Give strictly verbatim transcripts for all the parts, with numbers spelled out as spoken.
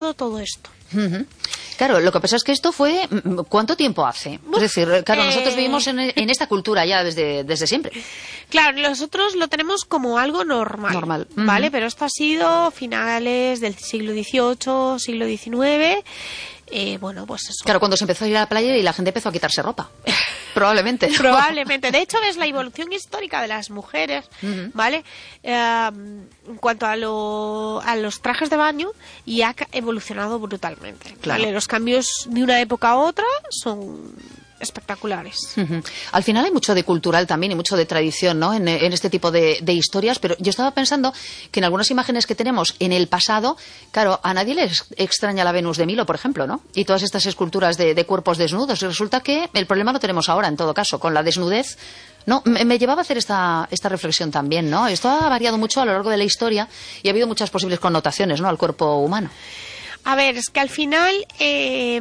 aprobado todo esto. Uh-huh. Claro, lo que pasa es que esto fue... ¿Cuánto tiempo hace? Uf, es decir, claro, eh... nosotros vivimos en, en esta cultura ya desde, desde siempre. Claro, nosotros lo tenemos como algo normal, normal. ¿vale? Uh-huh. Pero esto ha sido finales del siglo dieciocho, siglo diecinueve... Eh, bueno, pues eso. Claro, cuando se empezó a ir a la playa y la gente empezó a quitarse ropa. Probablemente. Probablemente. De hecho, ves la evolución histórica de las mujeres, uh-huh. ¿vale? Eh, en cuanto a, lo, a los trajes de baño, y ha evolucionado brutalmente. Claro. ¿Vale? Los cambios de una época a otra son espectaculares. Uh-huh. Al final hay mucho de cultural también y mucho de tradición, ¿no? En, en este tipo de, de historias, pero yo estaba pensando que en algunas imágenes que tenemos en el pasado, claro, a nadie le extraña la Venus de Milo, por ejemplo, ¿no? Y todas estas esculturas de, de cuerpos desnudos. Y resulta que el problema lo tenemos ahora, en todo caso, con la desnudez. No, me, me llevaba a hacer esta, esta reflexión también, ¿no? Esto ha variado mucho a lo largo de la historia y ha habido muchas posibles connotaciones, ¿no?, al cuerpo humano. A ver, es que al final, eh,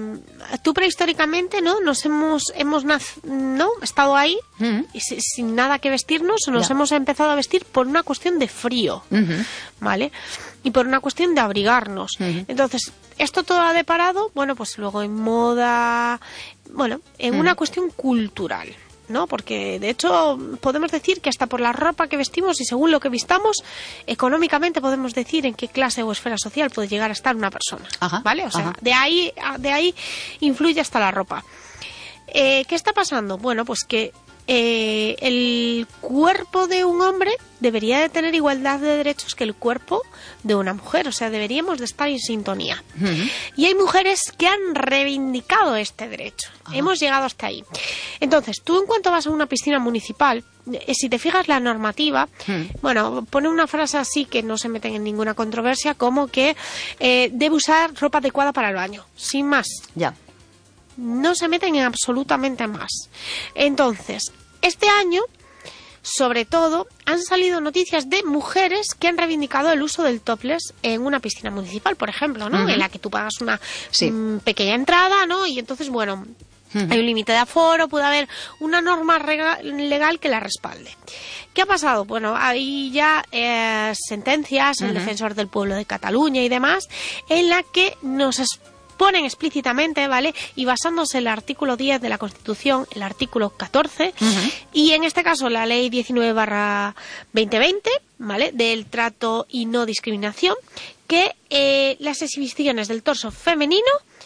tú prehistóricamente, ¿no? Nos hemos, hemos nac- ¿no? estado ahí, uh-huh. y sin, sin nada que vestirnos, nos yeah. hemos empezado a vestir por una cuestión de frío, uh-huh. ¿vale? Y por una cuestión de abrigarnos. Uh-huh. Entonces, esto todo ha deparado, bueno, pues luego en moda, bueno, en uh-huh. una cuestión cultural, ¿no? Porque de hecho podemos decir que hasta por la ropa que vestimos y según lo que vistamos, económicamente podemos decir en qué clase o esfera social puede llegar a estar una persona. Ajá, ¿vale? O sea, ajá. de ahí de ahí influye hasta la ropa. Eh, ¿Qué está pasando? Bueno, pues que eh, el cuerpo de un hombre debería de tener igualdad de derechos que el cuerpo de una mujer, o sea, deberíamos de estar en sintonía. Uh-huh. Y hay mujeres que han reivindicado este derecho. Uh-huh. Hemos llegado hasta ahí. Entonces, tú en cuanto vas a una piscina municipal, eh, si te fijas la normativa, uh-huh. bueno, pone una frase así que no se meten en ninguna controversia, como que eh, debe usar ropa adecuada para el baño, sin más. Ya. No se meten en absolutamente más. Entonces, este año, sobre todo, han salido noticias de mujeres que han reivindicado el uso del topless en una piscina municipal, por ejemplo, ¿no? Uh-huh. En la que tú pagas una sí. m, pequeña entrada, ¿no? Y entonces, bueno, uh-huh. hay un límite de aforo, puede haber una norma rega- legal que la respalde. ¿Qué ha pasado? Bueno, hay ya eh, sentencias, uh-huh. el defensor del pueblo de Cataluña y demás, en la que nos ponen explícitamente, ¿vale? Y basándose en el artículo diez de la Constitución, el artículo catorce, uh-huh. y en este caso la ley diecinueve barra veinte veinte, ¿vale? Del trato y no discriminación, que eh, las exhibiciones del torso femenino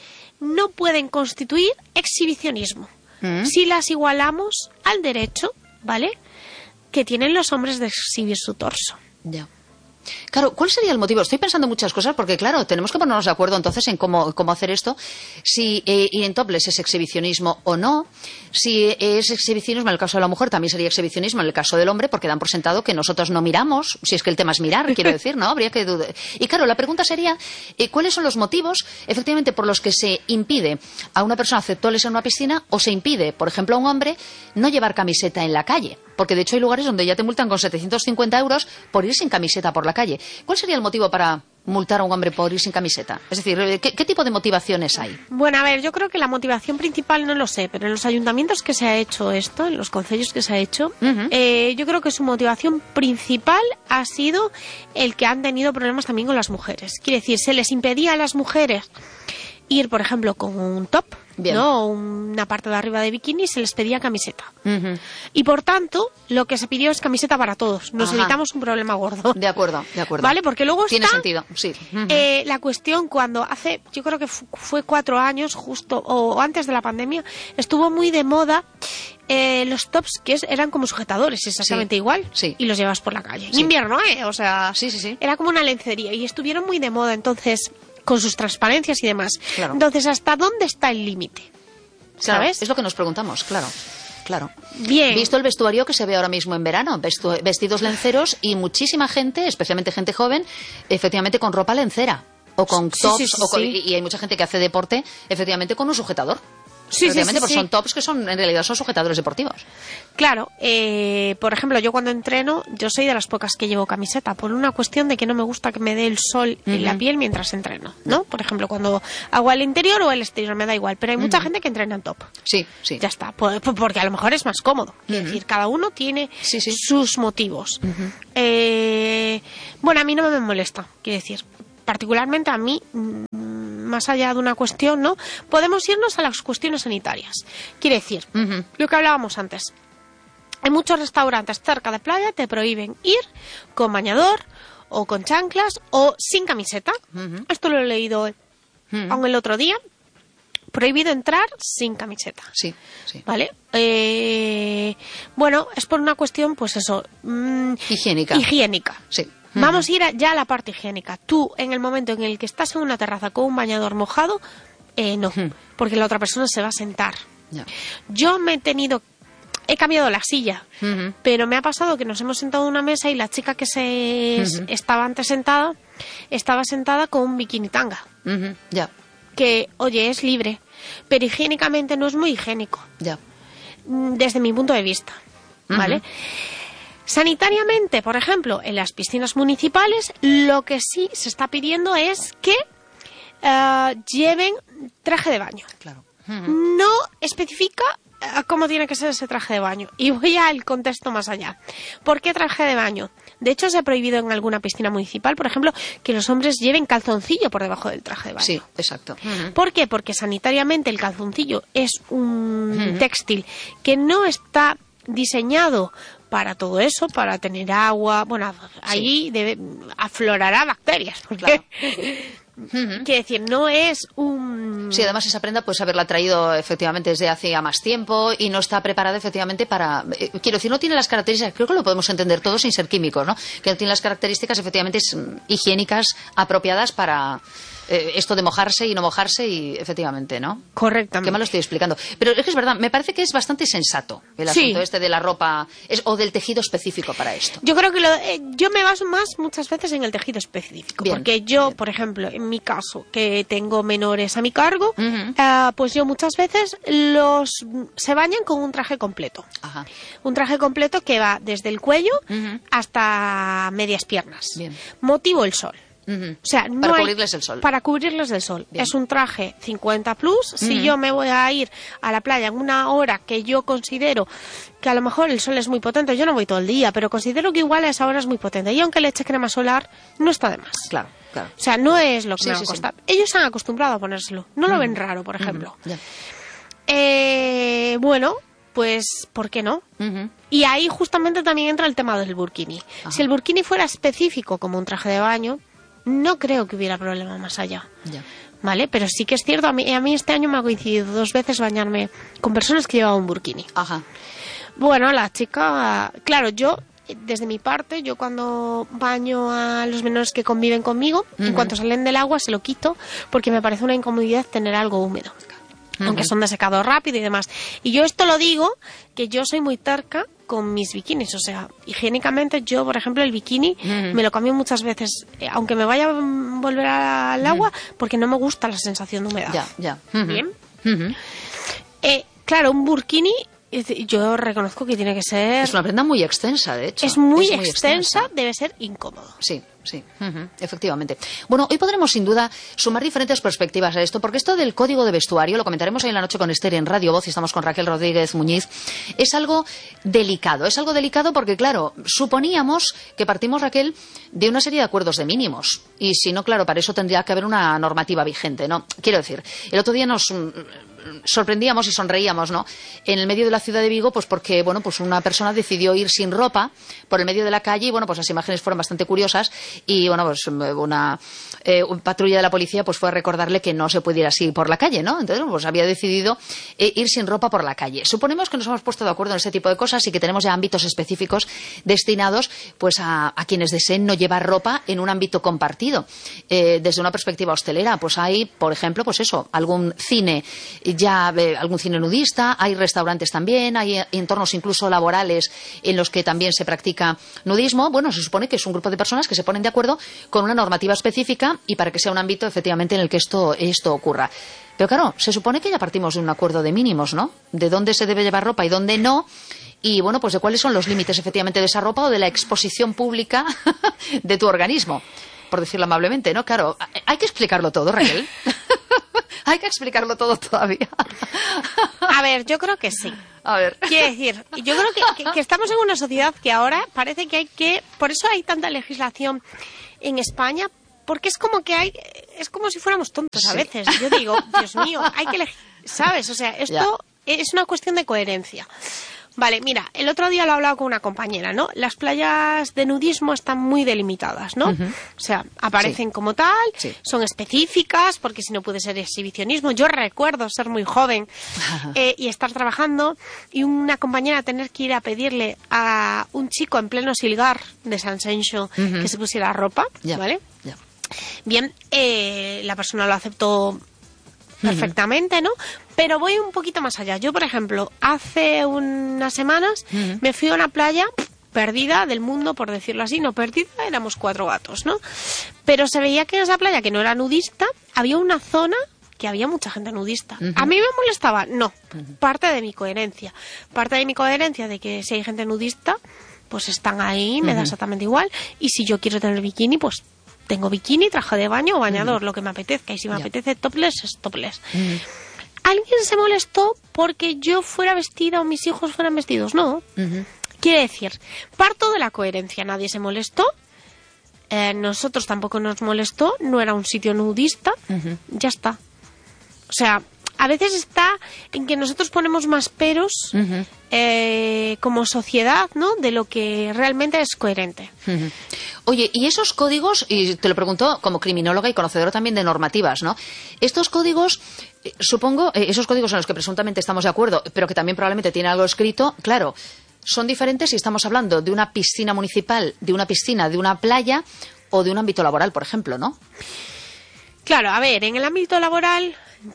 no pueden constituir exhibicionismo, uh-huh. si las igualamos al derecho, ¿vale?, que tienen los hombres de exhibir su torso. Ya. Yeah. Claro, ¿cuál sería el motivo? Estoy pensando muchas cosas porque, claro, tenemos que ponernos de acuerdo entonces en cómo, cómo hacer esto. Si eh, ir en topless es exhibicionismo o no. Si es exhibicionismo en el caso de la mujer, también sería exhibicionismo en el caso del hombre, porque dan por sentado que nosotros no miramos. Si es que el tema es mirar, quiero decir, ¿no? Habría que dudar. Y claro, la pregunta sería, eh, ¿cuáles son los motivos, efectivamente, por los que se impide a una persona hacer topless en una piscina o se impide, por ejemplo, a un hombre no llevar camiseta en la calle? Porque de hecho hay lugares donde ya te multan con setecientos cincuenta euros por ir sin camiseta por la calle. ¿Cuál sería el motivo para multar a un hombre por ir sin camiseta? Es decir, ¿qué, qué tipo de motivaciones hay? Bueno, a ver, yo creo que la motivación principal no lo sé, pero en los ayuntamientos que se ha hecho esto, en los concellos que se ha hecho, uh-huh. eh, yo creo que su motivación principal ha sido el que han tenido problemas también con las mujeres. Quiere decir, se les impedía a las mujeres ir, por ejemplo, con un top, Bien. ¿no? Una parte de arriba de bikini, se les pedía camiseta. Uh-huh. Y por tanto, lo que se pidió es camiseta para todos. Nos Ajá. evitamos un problema gordo. De acuerdo, de acuerdo. ¿Vale? Porque luego Tiene está sentido, sí. Uh-huh. eh, la cuestión cuando hace, yo creo que fu- fue cuatro años justo, o antes de la pandemia, estuvo muy de moda eh, los tops que es, eran como sujetadores, exactamente sí. igual. Sí. Y los llevas por la calle. Sí. En invierno, ¿eh? O sea, sí, sí, sí. era como una lencería. Y estuvieron muy de moda, entonces, con sus transparencias y demás. Claro. Entonces, ¿hasta dónde está el límite? Claro, ¿sabes? es lo que nos preguntamos, claro. Claro. Bien. Visto el vestuario que se ve ahora mismo en verano, vestu- vestidos lenceros y muchísima gente, especialmente gente joven, efectivamente con ropa lencera o con sí, tops sí, sí, o con, sí. y, y hay mucha gente que hace deporte, efectivamente con un sujetador. Sí, sí, sí, porque sí. son tops que son en realidad son sujetadores deportivos. Claro, eh, por ejemplo, yo cuando entreno, yo soy de las pocas que llevo camiseta, por una cuestión de que no me gusta que me dé el sol uh-huh. en la piel mientras entreno, ¿no? Por ejemplo, cuando hago el interior o el exterior, me da igual, pero hay mucha uh-huh. gente que entrena en top. Sí, sí. Ya está, por, porque a lo mejor es más cómodo. Uh-huh. Es decir, cada uno tiene sí, sí. sus motivos. Uh-huh. Eh, bueno, a mí no me molesta, quiero decir. particularmente a mí, más allá de una cuestión, ¿no? Podemos irnos a las cuestiones sanitarias. Quiere decir, uh-huh. lo que hablábamos antes. Hay muchos restaurantes cerca de playa te prohíben ir con bañador o con chanclas o sin camiseta. Uh-huh. Esto lo he leído uh-huh. aún el otro día. Prohibido entrar sin camiseta. Sí, sí. ¿Vale? Eh, bueno, es por una cuestión, pues eso... Mmm, higiénica. Higiénica. Sí. Uh-huh. Vamos a ir a, ya a la parte higiénica. Tú, en el momento en el que estás en una terraza con un bañador mojado, eh, no, uh-huh. porque la otra persona se va a sentar. Yeah. Yo me he tenido... He cambiado la silla, uh-huh. pero me ha pasado que nos hemos sentado en una mesa y la chica que se uh-huh. estaba antes sentada, estaba sentada con un bikini tanga. Uh-huh. Ya. Yeah. Que, oye, es libre, pero higiénicamente no es muy higiénico. Ya. Desde mi punto de vista, ¿vale? Uh-huh. Sanitariamente, por ejemplo, en las piscinas municipales, lo que sí se está pidiendo es que uh, lleven traje de baño. Claro. Uh-huh. No especifica uh, cómo tiene que ser ese traje de baño. Y voy al contexto más allá. ¿Por qué traje de baño? De hecho, se ha prohibido en alguna piscina municipal, por ejemplo, que los hombres lleven calzoncillo por debajo del traje de baño. Sí, exacto. Uh-huh. ¿Por qué? Porque sanitariamente el calzoncillo es un uh-huh. textil que no está diseñado para todo eso, para tener agua. Bueno, ahí sí. debe, aflorará bacterias. Porque claro. Uh-huh. Quiere decir, no es un... Sí, además esa prenda pues haberla traído efectivamente desde hace ya más tiempo y no está preparada efectivamente para... Eh, quiero decir, no tiene las características, creo que lo podemos entender todos sin ser químicos, ¿no? Que no tiene las características efectivamente higiénicas apropiadas para... Eh, esto de mojarse y no mojarse y efectivamente, ¿no? Correctamente. Qué mal lo estoy explicando. Pero es que es verdad, me parece que es bastante sensato el sí. asunto este de la ropa es, o del tejido específico para esto. Yo creo que lo, eh, yo me baso más muchas veces en el tejido específico. Bien, porque yo, bien. por ejemplo, en mi caso, que tengo menores a mi cargo, uh-huh. eh, pues yo muchas veces los se bañan con un traje completo. Ajá. Un traje completo que va desde el cuello uh-huh. hasta medias piernas. Bien. Motivo el sol. Uh-huh. O sea, no para hay, cubrirles el sol. Para cubrirles el sol. Bien. Es un traje cincuenta plus. Uh-huh. Si yo me voy a ir a la playa en una hora que yo considero que a lo mejor el sol es muy potente, yo no voy todo el día, pero considero que igual a esa hora es muy potente. Y aunque le eche crema solar, no está de más. Claro, claro. O sea, no es lo que sí, me va sí, a costar. Sí. Ellos se han acostumbrado a ponérselo. No uh-huh. lo ven raro, por ejemplo. Uh-huh. Yeah. Eh, bueno, pues, ¿por qué no? Uh-huh. Y ahí justamente también entra el tema del burkini. Ajá. Si el burkini fuera específico como un traje de baño, no creo que hubiera problema más allá. Ya. ¿Vale? Pero sí que es cierto, a mí, a mí este año me ha coincidido dos veces bañarme con personas que llevaban un burkini. Ajá. Bueno, la chica... Claro, yo, desde mi parte, yo cuando baño a los menores que conviven conmigo, uh-huh. en cuanto salen del agua se lo quito porque me parece una incomodidad tener algo húmedo. Uh-huh. Aunque son de secado rápido y demás. Y yo esto lo digo, que yo soy muy terca con mis bikinis, o sea, higiénicamente yo, por ejemplo, el bikini uh-huh. me lo cambio muchas veces, eh, aunque me vaya a volver al agua, uh-huh. porque no me gusta la sensación de humedad. Ya, ya. Uh-huh. Bien. Uh-huh. Eh, claro, un burkini, yo reconozco que tiene que ser... Es una prenda muy extensa, de hecho. Es muy, es muy extensa, extensa, debe ser incómodo. Sí. Sí, uh-huh, efectivamente. Bueno, hoy podremos sin duda sumar diferentes perspectivas a esto, porque esto del código de vestuario, lo comentaremos hoy en la noche con Esther en Radio Voz y estamos con Raquel Rodríguez Muñiz, es algo delicado. Es algo delicado porque, claro, suponíamos que partimos, Raquel, de una serie de acuerdos de mínimos. Y si no, claro, para eso tendría que haber una normativa vigente, ¿no? Quiero decir, el otro día nos sorprendíamos y sonreíamos, ¿no? En el medio de la ciudad de Vigo, pues porque, bueno, pues una persona decidió ir sin ropa por el medio de la calle y, bueno, pues las imágenes fueron bastante curiosas y, bueno, pues una eh, patrulla de la policía pues fue a recordarle que no se puede ir así por la calle, ¿no? Entonces, pues había decidido eh, ir sin ropa por la calle. Suponemos que nos hemos puesto de acuerdo en este tipo de cosas y que tenemos ya ámbitos específicos destinados, pues, a, a quienes deseen no llevar ropa en un ámbito compartido. Eh, desde una perspectiva hostelera, pues hay, por ejemplo, pues eso, algún cine ya eh, algún cine nudista, hay restaurantes también, hay entornos incluso laborales en los que también se practica nudismo. Bueno, se supone que es un grupo de personas que se ponen de acuerdo con una normativa específica y para que sea un ámbito efectivamente en el que esto, esto ocurra. Pero claro, se supone que ya partimos de un acuerdo de mínimos, ¿no? De dónde se debe llevar ropa y dónde no. Y bueno, pues de cuáles son los límites efectivamente de esa ropa o de la exposición pública de tu organismo, por decirlo amablemente, ¿no? Claro, hay que explicarlo todo, Raquel. Hay que explicarlo todo todavía. A ver, yo creo que sí. A ver. Quiero decir, yo creo que, que, que estamos en una sociedad que ahora parece que hay que... Por eso hay tanta legislación en España porque es como que hay, es como si fuéramos tontos a veces. Sí. Yo digo, Dios mío, hay que elegir, ¿sabes? O sea, esto ya. es una cuestión de coherencia. Vale, mira, el otro día lo he hablado con una compañera, ¿no? Las playas de nudismo están muy delimitadas, ¿no? Uh-huh. O sea, aparecen sí. como tal, sí. son específicas, porque si no puede ser exhibicionismo. Yo recuerdo ser muy joven eh, y estar trabajando y una compañera tener que ir a pedirle a un chico en pleno Silgar de San Sencho uh-huh. que se pusiera ropa, yeah. ¿vale? Yeah. Bien, eh, la persona lo aceptó perfectamente, ¿no? Pero voy un poquito más allá. Yo, por ejemplo, hace unas semanas uh-huh. me fui a una playa perdida del mundo, por decirlo así. No perdida, éramos cuatro gatos, ¿no? Pero se veía que en esa playa, que no era nudista, había una zona que había mucha gente nudista. Uh-huh. ¿A mí me molestaba? No. Uh-huh. Parte de mi coherencia. Parte de mi coherencia de que si hay gente nudista, pues están ahí, me uh-huh. da exactamente igual. Y si yo quiero tener bikini, pues tengo bikini, traje de baño o bañador, mm. lo que me apetezca. Y si me yeah. apetece topless, es topless. Mm. ¿Alguien se molestó porque yo fuera vestida o mis hijos fueran vestidos? No. Mm-hmm. Quiere decir, parto de la coherencia. Nadie se molestó. Eh, nosotros tampoco nos molestó. No era un sitio nudista. Mm-hmm. Ya está. O sea, a veces está en que nosotros ponemos más peros uh-huh. eh, como sociedad, ¿no? De lo que realmente es coherente. Uh-huh. Oye, y esos códigos, y te lo pregunto como criminóloga y conocedora también de normativas, ¿no? Estos códigos, eh, supongo, eh, esos códigos en los que presuntamente estamos de acuerdo, pero que también probablemente tiene algo escrito, claro, son diferentes si estamos hablando de una piscina municipal, de una piscina, de una playa o de un ámbito laboral, por ejemplo, ¿no? Claro, a ver, en el ámbito laboral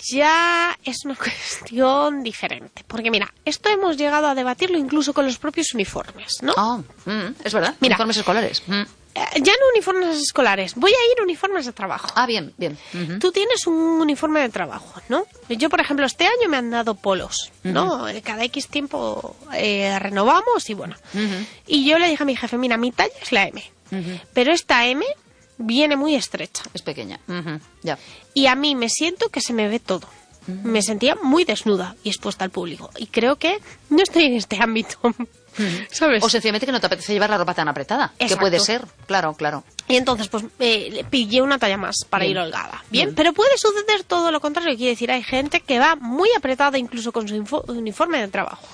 ya es una cuestión diferente. Porque mira, esto hemos llegado a debatirlo incluso con los propios uniformes, ¿no? Ah, oh, mm, es verdad, mira, uniformes escolares. Mm. Ya no uniformes escolares, voy a ir a uniformes de trabajo. Ah, bien, bien. Uh-huh. Tú tienes un uniforme de trabajo, ¿no? Yo, por ejemplo, este año me han dado polos, ¿no? Uh-huh. Cada X tiempo eh, renovamos y bueno. Uh-huh. Y yo le dije a mi jefe, mira, mi talla es la M, uh-huh. pero esta M viene muy estrecha. Es pequeña. Uh-huh. Ya. Y a mí me siento que se me ve todo. Uh-huh. Me sentía muy desnuda y expuesta al público. Y creo que no estoy en este ámbito. ¿Sabes? O sencillamente que no te apetece llevar la ropa tan apretada. Exacto. Que puede ser, claro, claro. Y entonces, pues, eh, le pillé una talla más para Bien. ir holgada. Bien, Bien, pero puede suceder todo lo contrario. Quiere decir, hay gente que va muy apretada incluso con su info- uniforme de trabajo.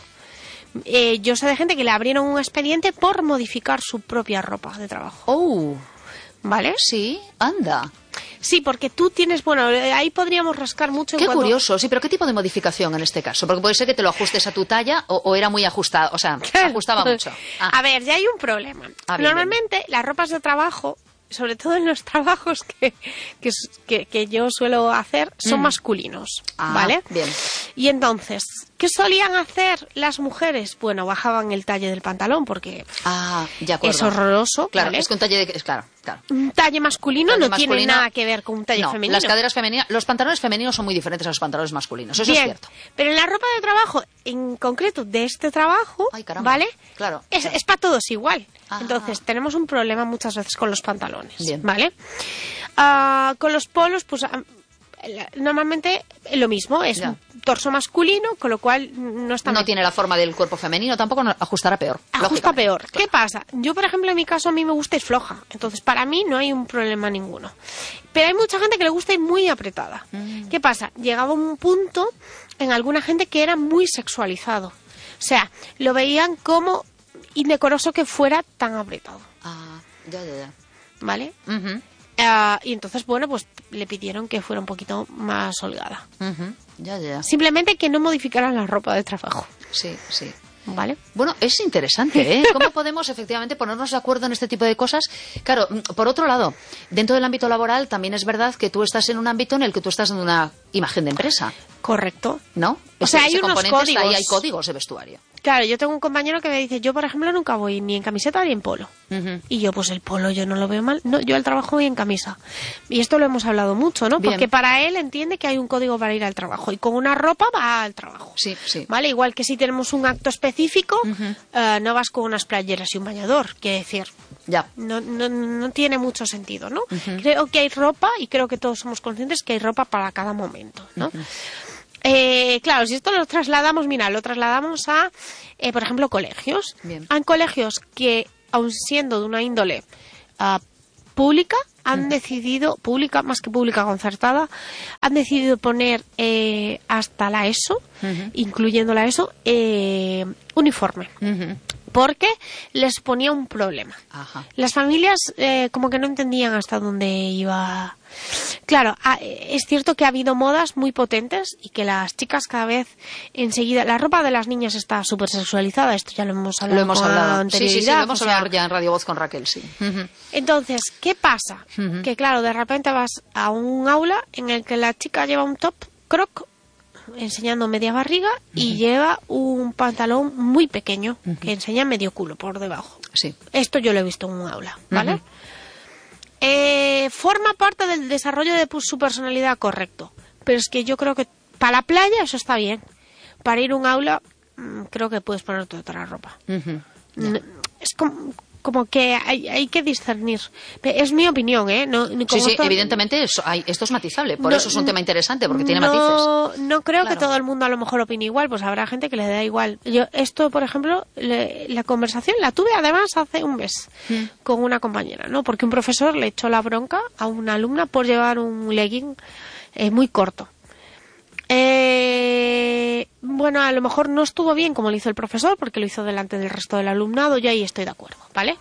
Eh, yo sé de gente que le abrieron un expediente por modificar su propia ropa de trabajo. Oh, ¿vale? Sí, anda. Sí, porque tú tienes, bueno, ahí podríamos rascar mucho. Qué en cuanto... curioso, sí, pero ¿qué tipo de modificación en este caso? Porque puede ser que te lo ajustes a tu talla o, o era muy ajustado, o sea, claro. ajustaba mucho. Ah. A ver, ya hay un problema. Ah, bien, Normalmente bien. las ropas de trabajo, sobre todo en los trabajos que, que, que, que yo suelo hacer, son mm. masculinos, ah, ¿vale? Bien. Y entonces, ¿qué solían hacer las mujeres? Bueno, bajaban el talle del pantalón porque ah, de acuerdo. es horroroso. Claro, ¿vale? es que un talle de... Es, claro, claro. Un talle masculino talle no masculino, tiene nada que ver con un talle no, femenino. Las caderas femeninas, los pantalones femeninos son muy diferentes a los pantalones masculinos, eso Bien, es cierto. Pero en la ropa de trabajo, en concreto de este trabajo, Ay, caramba. ¿vale? Claro. Es, claro. es para todos igual. Ah. Entonces, tenemos un problema muchas veces con los pantalones, Bien. ¿vale? Uh, con los polos, pues normalmente lo mismo, es ya. un torso masculino, con lo cual no está No bien. tiene la forma del cuerpo femenino, tampoco ajustará peor. Ajusta peor. Claro. ¿Qué pasa? Yo, por ejemplo, en mi caso, a mí me gusta ir floja. Entonces, para mí no hay un problema ninguno. Pero hay mucha gente que le gusta ir muy apretada. Mm. ¿Qué pasa? Llegaba un punto en alguna gente que era muy sexualizado. O sea, lo veían como indecoroso que fuera tan apretado. Ah, ya, ya, ya. ¿Vale? Uh-huh. Uh, y entonces, bueno, pues le pidieron que fuera un poquito más holgada. Uh-huh. Ya, ya. Simplemente que no modificaran la ropa de trabajo. Sí, sí. ¿Vale? Bueno, es interesante, ¿eh? ¿Cómo podemos efectivamente ponernos de acuerdo en este tipo de cosas? Claro, por otro lado, dentro del ámbito laboral también es verdad que tú estás en un ámbito en el que tú estás en una imagen de empresa. Correcto. ¿No? O ese, sea, hay ese unos componente códigos. Está ahí, hay códigos de vestuario. Claro, yo tengo un compañero que me dice, yo por ejemplo nunca voy ni en camiseta ni en polo. Uh-huh. Y yo, pues el polo yo no lo veo mal. No, yo al trabajo voy en camisa. Y esto lo hemos hablado mucho, ¿no? Bien. Porque para él entiende que hay un código para ir al trabajo. Y con una ropa va al trabajo. Sí, sí. ¿Vale? Igual que si tenemos un acto específico, uh-huh. uh, no vas con unas playeras y un bañador. Quiere decir, ya. no, no, no tiene mucho sentido, ¿no? Uh-huh. Creo que hay ropa y creo que todos somos conscientes que hay ropa para cada momento, ¿no? Uh-huh. Eh, claro, si esto lo trasladamos, mira, lo trasladamos a, eh, por ejemplo, colegios. Bien. Hay colegios que, aun siendo de una índole uh, pública han mm. decidido, pública más que pública concertada, han decidido poner eh, hasta la ESO, uh-huh. incluyendo la ESO, eh, uniforme. Uh-huh. Porque les ponía un problema. Ajá. Las familias eh, como que no entendían hasta dónde iba. Claro, es cierto que ha habido modas muy potentes y que las chicas cada vez enseguida... La ropa de las niñas está súper sexualizada, esto ya lo hemos hablado. Lo hemos hablado, sí, sí, sí, lo hemos o sea, hablado ya en Radio Voz con Raquel, sí. Uh-huh. Entonces, ¿qué pasa? Uh-huh. Que claro, de repente vas a un aula en el que la chica lleva un top croc enseñando media barriga uh-huh. y lleva un pantalón muy pequeño uh-huh. que enseña medio culo por debajo. Sí. Esto yo lo he visto en un aula, ¿vale? Uh-huh. Eh, forma parte del desarrollo de su personalidad, correcto. Pero es que yo creo que para la playa eso está bien. Para ir a un aula mmm, creo que puedes ponerte otra ropa. Uh-huh. Yeah. Es como... como que hay, hay que discernir. Es mi opinión, ¿eh? No, como sí, sí, esto, evidentemente eso, hay, esto es matizable. Por no, eso es un tema interesante, porque tiene no, matices. No creo claro. que todo el mundo a lo mejor opine igual, pues habrá gente que le da igual. Yo esto, por ejemplo, le, la conversación la tuve además hace un mes mm. con una compañera, ¿no? Porque un profesor le echó la bronca a una alumna por llevar un legging eh, muy corto. Eh, bueno, a lo mejor no estuvo bien como lo hizo el profesor, porque lo hizo delante del resto del alumnado, yo ahí estoy de acuerdo, ¿vale?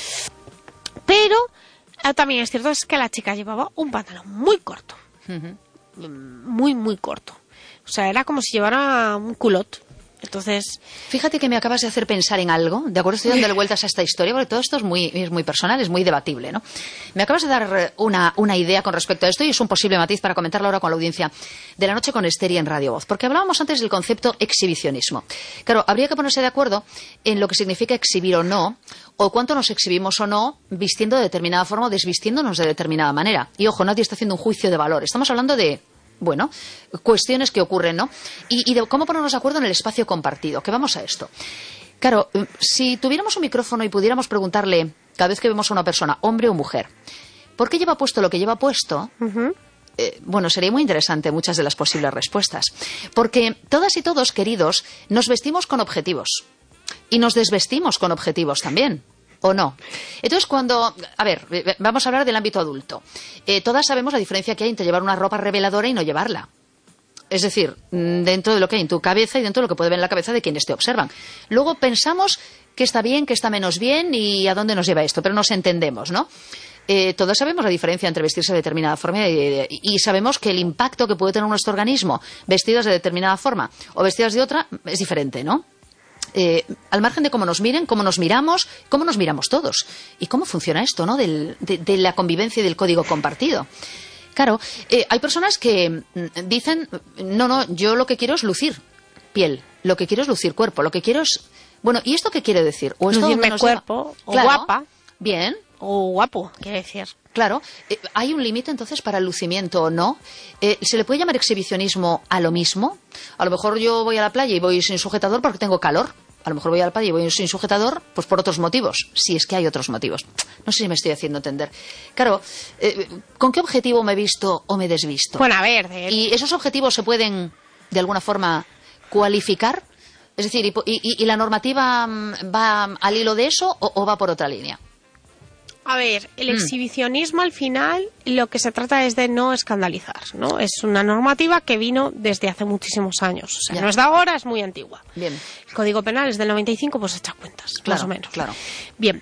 Pero eh, también es cierto es que la chica llevaba un pantalón muy corto, uh-huh. muy, muy corto. O sea, era como si llevara un culot. Entonces, fíjate que me acabas de hacer pensar en algo, de acuerdo, estoy dándole vueltas a esta historia, porque todo esto es muy, es muy personal, es muy debatible, ¿no? Me acabas de dar una, una idea con respecto a esto y es un posible matiz para comentarlo ahora con la audiencia de la noche con Esther en Radio Voz, porque hablábamos antes del concepto exhibicionismo. Claro, habría que ponerse de acuerdo en lo que significa exhibir o no, o cuánto nos exhibimos o no, vistiendo de determinada forma o desvistiéndonos de determinada manera. Y ojo, nadie está haciendo un juicio de valor, estamos hablando de... Bueno, cuestiones que ocurren, ¿no? Y, y de cómo ponernos de acuerdo en el espacio compartido. Que vamos a esto. Claro, si tuviéramos un micrófono y pudiéramos preguntarle, cada vez que vemos a una persona, hombre o mujer, ¿por qué lleva puesto lo que lleva puesto? Uh-huh. Eh, bueno, sería muy interesante muchas de las posibles respuestas. Porque todas y todos, queridos, nos vestimos con objetivos. Y nos desvestimos con objetivos también. ¿O no? Entonces, cuando... A ver, vamos a hablar del ámbito adulto. Eh, todas sabemos la diferencia que hay entre llevar una ropa reveladora y no llevarla. Es decir, dentro de lo que hay en tu cabeza y dentro de lo que puede ver en la cabeza de quienes te observan. Luego pensamos qué está bien, qué está menos bien y a dónde nos lleva esto, pero nos entendemos, ¿no? Eh, todos sabemos la diferencia entre vestirse de determinada forma y, y sabemos que el impacto que puede tener nuestro organismo vestidos de determinada forma o vestidos de otra es diferente, ¿no? Eh, al margen de cómo nos miren, cómo nos miramos, cómo nos miramos todos. Y cómo funciona esto, ¿no? Del, de, de la convivencia y del código compartido. Claro, eh, hay personas que dicen, no, no, yo lo que quiero es lucir piel, lo que quiero es lucir cuerpo, lo que quiero es... Bueno, ¿y esto qué quiere decir? ¿O esto lucirme nos cuerpo, o claro, guapa? Bien. O guapo, quiere decir. Claro, eh, ¿hay un límite entonces para el lucimiento o no? Eh, ¿Se le puede llamar exhibicionismo a lo mismo? A lo mejor yo voy a la playa y voy sin sujetador porque tengo calor. A lo mejor voy a la playa y voy sin sujetador pues por otros motivos, si es que hay otros motivos. No sé si me estoy haciendo entender. Claro, eh, ¿con qué objetivo me he visto o me he desvisto? Bueno, a ver... De... ¿Y esos objetivos se pueden, de alguna forma, cualificar? Es decir, ¿y, y, y la normativa va al hilo de eso o, o va por otra línea? A ver, el exhibicionismo al final lo que se trata es de no escandalizar, ¿no? Es una normativa que vino desde hace muchísimos años. O sea, ya. No es de ahora, es muy antigua. Bien. El Código Penal es del noventa y cinco, pues echa cuentas, claro, más o menos. Claro. Bien.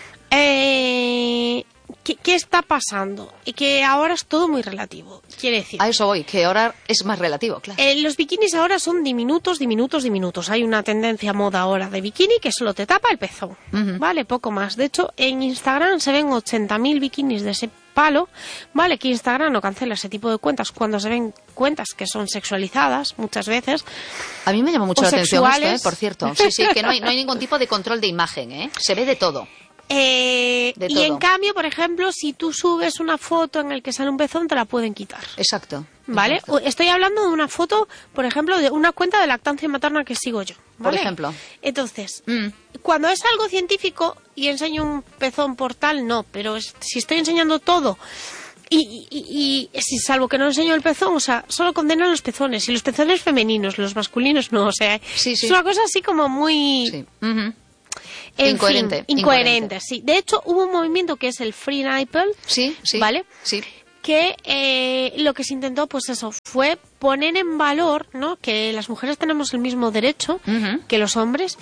Eh, ¿qué, ¿Qué está pasando? Y que ahora es todo muy relativo. Quiere decir... A eso voy, que ahora es más relativo, claro. Eh, los bikinis ahora son diminutos, diminutos, diminutos. Hay una tendencia moda ahora de bikini que solo te tapa el pezón. Uh-huh. Vale, poco más. De hecho, en Instagram se ven ochenta mil bikinis de ese palo. Vale, que Instagram no cancela ese tipo de cuentas cuando se ven cuentas que son sexualizadas muchas veces. A mí me llama mucho la atención sexuales. esto, ¿eh? Por cierto. Sí, sí, que no hay, no hay ningún tipo de control de imagen, ¿eh? Se ve de todo. Eh, y todo. En cambio, por ejemplo, si tú subes una foto en la que sale un pezón, te la pueden quitar. Exacto. ¿Vale? Exacto. Estoy hablando de una foto, por ejemplo, de una cuenta de lactancia materna que sigo yo. ¿Vale? Por ejemplo. Entonces, mm. cuando es algo científico y enseño un pezón por tal, no. Pero es, si estoy enseñando todo... Y, y, y si salvo que no enseño el pezón, o sea, solo condenan los pezones. Y los pezones femeninos, los masculinos no. O sea, sí, sí. es una cosa así como muy... Sí. Uh-huh. En Incoherente. Fin, incoherente, incoherente, sí. De hecho, hubo un movimiento que es el Free Nipple. Sí, sí. ¿Vale? Sí. Que eh, lo que se intentó, pues eso, fue poner en valor, ¿no? Que las mujeres tenemos el mismo derecho uh-huh. que los hombres,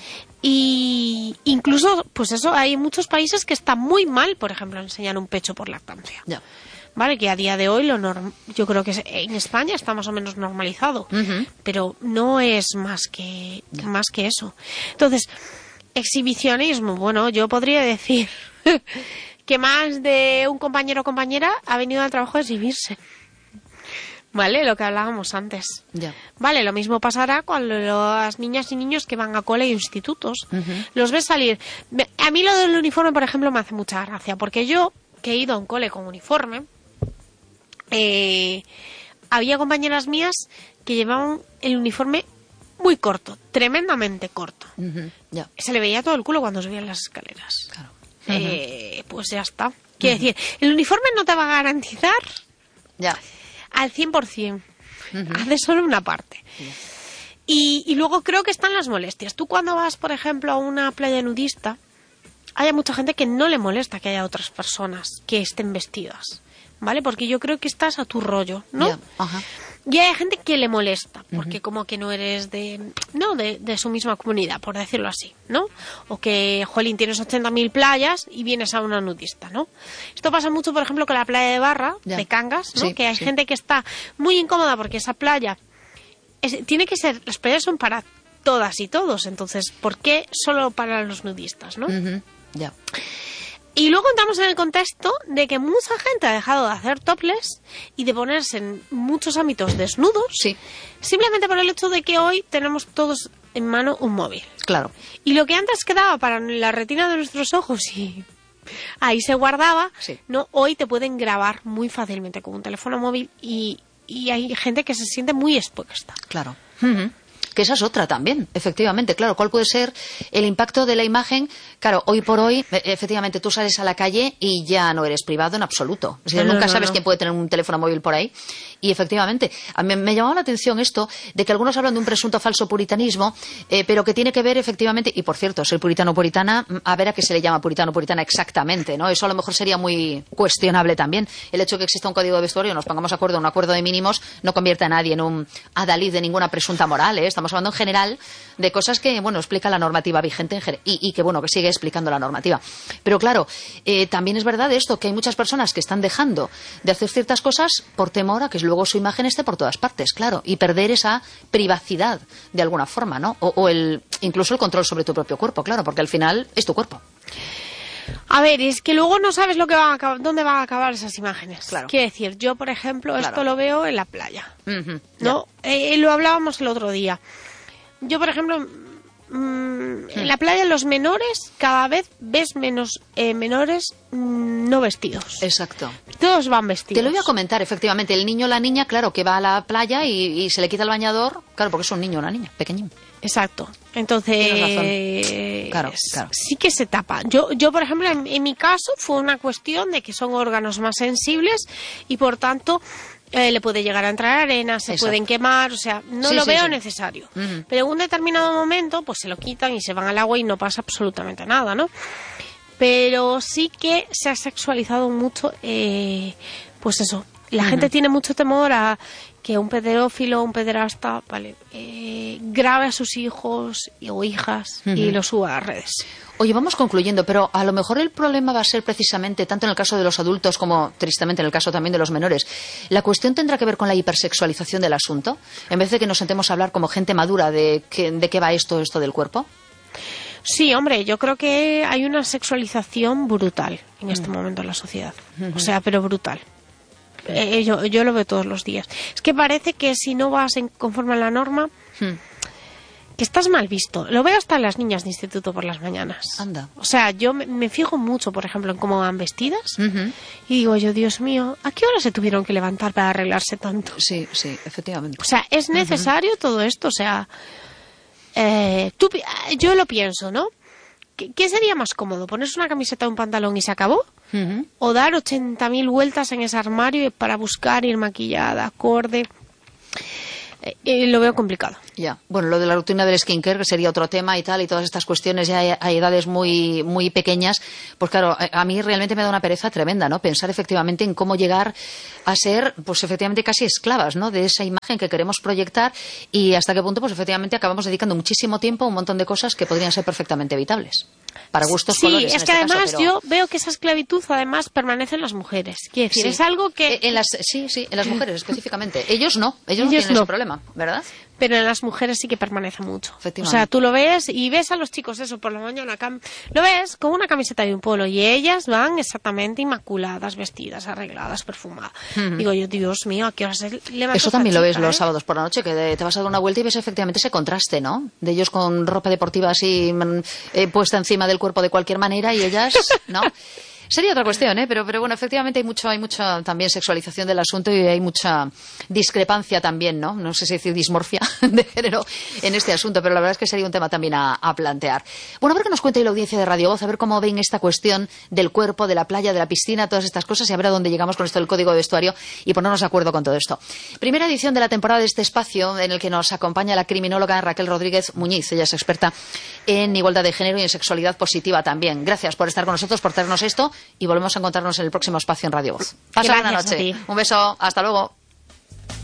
y incluso, pues eso, hay muchos países que está muy mal, por ejemplo, enseñar un pecho por lactancia. Ya. Vale, que a día de hoy lo norm- yo creo que en España está más o menos normalizado, uh-huh. pero no es más que yeah. más que eso. Entonces, exhibicionismo, bueno, yo podría decir que más de un compañero o compañera ha venido al trabajo a exhibirse. Vale, lo que hablábamos antes. Yeah. Vale, lo mismo pasará con las niñas y niños que van a cole e institutos. Uh-huh. Los ves salir. A mí lo del uniforme, por ejemplo, me hace mucha gracia, porque yo, que he ido a un cole con uniforme, Eh, había compañeras mías que llevaban el uniforme muy corto, tremendamente corto. Uh-huh, yeah. Se le veía todo el culo cuando subían las escaleras. Claro. Eh, uh-huh. Pues ya está. Quiero uh-huh. decir, el uniforme no te va a garantizar yeah. al cien por ciento. Uh-huh. Hace solo una parte. Yeah. Y, y luego creo que están las molestias. Tú cuando vas, por ejemplo, a una playa nudista, hay mucha gente que no le molesta que haya otras personas que estén vestidas. ¿Vale? Porque yo creo que estás a tu rollo, ¿no? Yeah. Uh-huh. Y hay gente que le molesta, porque uh-huh. como que no eres de no de, de su misma comunidad, por decirlo así, ¿no? O que, jolín, tienes ochenta mil playas y vienes a una nudista, ¿no? Esto pasa mucho, por ejemplo, con la playa de Barra, yeah. de Cangas, ¿no? Sí, que hay sí. gente que está muy incómoda porque esa playa es, tiene que ser, las playas son para todas y todos, entonces, ¿por qué solo para los nudistas, no? Uh-huh. Yeah. Y luego entramos en el contexto de que mucha gente ha dejado de hacer topless y de ponerse en muchos ámbitos desnudos, sí. simplemente por el hecho de que hoy tenemos todos en mano un móvil. Claro. Y lo que antes quedaba para la retina de nuestros ojos y ahí se guardaba, sí. no, hoy te pueden grabar muy fácilmente con un teléfono móvil y, y hay gente que se siente muy expuesta. Claro. Uh-huh. Que esa es otra también, efectivamente, claro, ¿cuál puede ser el impacto de la imagen? Claro, hoy por hoy, efectivamente, tú sales a la calle y ya no eres privado en absoluto. Es decir, no, nunca no, sabes no. quién puede tener un teléfono móvil por ahí. Y efectivamente, a mí me llamaba la atención esto de que algunos hablan de un presunto falso puritanismo, eh, pero que tiene que ver efectivamente, y por cierto, ser puritano o puritana, a ver a qué se le llama puritano o puritana exactamente, ¿no? Eso a lo mejor sería muy cuestionable también. El hecho de que exista un código de vestuario, nos pongamos de acuerdo, un acuerdo de mínimos, no convierte a nadie en un adalid de ninguna presunta moral, ¿eh? Estamos hablando en general de cosas que, bueno, explica la normativa vigente en general, y, y que, bueno, que sigue explicando la normativa. Pero claro, eh, también es verdad esto, que hay muchas personas que están dejando de hacer ciertas cosas por temor a que luego su imagen esté por todas partes, claro, y perder esa privacidad de alguna forma, ¿no? O, o el, incluso el control sobre tu propio cuerpo, claro, porque al final es tu cuerpo. A ver, es que luego no sabes lo que van a acabar, dónde van a acabar esas imágenes. Claro. Quiero decir, yo, por ejemplo, Claro. esto lo veo en la playa, Uh-huh. ¿no? Eh, lo hablábamos el otro día. Yo, por ejemplo, mmm, en la playa los menores, cada vez ves menos eh, menores mmm, no vestidos. Exacto. Todos van vestidos. Te lo voy a comentar, efectivamente. El niño o la niña, claro, que va a la playa y, y se le quita el bañador, claro, porque es un niño o una niña, pequeñín. Exacto. Entonces, Claro, claro. sí que se tapa. Yo, yo por ejemplo, en, en mi caso fue una cuestión de que son órganos más sensibles y, por tanto, eh, le puede llegar a entrar arena, se Exacto. pueden quemar, o sea, no Sí, lo sí, veo sí. necesario. Uh-huh. Pero en un determinado momento, pues se lo quitan y se van al agua y no pasa absolutamente nada, ¿no? Pero sí que se ha sexualizado mucho, eh, pues eso. La Uh-huh. gente tiene mucho temor a que un pedófilo, un pederasta, vale, eh, grabe a sus hijos y, o hijas uh-huh. y lo suba a redes. Oye, vamos concluyendo, pero a lo mejor el problema va a ser precisamente, tanto en el caso de los adultos como, tristemente, en el caso también de los menores, la cuestión tendrá que ver con la hipersexualización del asunto, en vez de que nos sentemos a hablar como gente madura de, que, de qué va esto, esto del cuerpo. Sí, hombre, yo creo que hay una sexualización brutal en este uh-huh. momento en la sociedad. Uh-huh. O sea, pero brutal. Eh, yo, yo lo veo todos los días. Es que parece que si no vas en, conforme a la norma, hmm. que estás mal visto. Lo veo hasta en las niñas de instituto por las mañanas. Anda. O sea, yo me, me fijo mucho, por ejemplo, en cómo van vestidas. Uh-huh. Y digo yo, Dios mío, ¿a qué hora se tuvieron que levantar para arreglarse tanto? Sí, sí, efectivamente. O sea, ¿es necesario uh-huh. todo esto? O sea, eh, tú, yo lo pienso, ¿no? ¿Qué, ¿Qué sería más cómodo? ¿Ponerse una camiseta o un pantalón y se acabó? Uh-huh. ¿O dar ochenta mil vueltas en ese armario para buscar ir maquillada, acorde? Eh, eh, lo veo complicado. Ya. Bueno, lo de la rutina del skincare, que sería otro tema y tal, y todas estas cuestiones ya a edades muy muy pequeñas, pues claro, a mí realmente me da una pereza tremenda, ¿no? Pensar efectivamente en cómo llegar a ser, pues efectivamente casi esclavas, ¿no? De esa imagen que queremos proyectar y hasta qué punto, pues efectivamente acabamos dedicando muchísimo tiempo a un montón de cosas que podrían ser perfectamente evitables. Para gustos, sí, colores, es en que este además caso, pero... yo veo que esa esclavitud además permanece en las mujeres. Quiero decir, Sí. es algo que... En las, sí, sí, en las mujeres específicamente. Ellos no, ellos, Ellos no tienen no. ese problema, ¿verdad? Pero en las mujeres sí que permanece mucho. Efectivamente. O sea, tú lo ves y ves a los chicos eso por la mañana, cam- lo ves con una camiseta y un polo y ellas van exactamente inmaculadas, vestidas, arregladas, perfumadas. Ujú. Digo yo, Dios mío, ¿a qué hora se levanta Eso esta también lo ves chica, los eh? sábados por la noche, que de- te vas a dar una vuelta y ves efectivamente ese contraste, ¿no? De ellos con ropa deportiva así mm, eh, puesta encima del cuerpo de cualquier manera y ellas, ¿no? Sería otra cuestión, ¿eh? Pero, pero bueno, efectivamente hay mucho, hay mucha también sexualización del asunto y hay mucha discrepancia también, ¿no? No sé si decir dismorfia de género en este asunto, pero la verdad es que sería un tema también a, a plantear. Bueno, a ver qué nos cuenta hoy la audiencia de Radio Voz, a ver cómo ven esta cuestión del cuerpo, de la playa, de la piscina, todas estas cosas y a ver a dónde llegamos con esto del código de vestuario y ponernos de acuerdo con todo esto. Primera edición de la temporada de este espacio en el que nos acompaña la criminóloga Raquel Rodríguez Muñiz. Ella es experta en igualdad de género y en sexualidad positiva también. Gracias por estar con nosotros, por traernos esto y volvemos a encontrarnos en el próximo espacio en Radio Voz. Pasa buena Gracias a noche. ti. Un beso. Hasta luego.